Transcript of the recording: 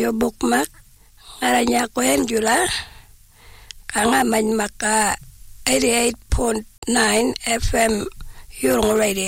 yo bookmark ngaranya ko en jula kanga man maka 88.9 FM Yurong Radio.